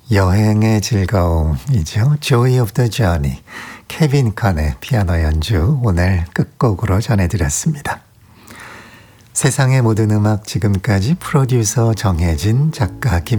여행의 즐거움이죠. Joy of the Journey. 케빈 칸의 피아노 연주 오늘 끝곡으로 전해드렸습니다. 세상의 모든 음악 지금까지 프로듀서 정혜진, 작가 김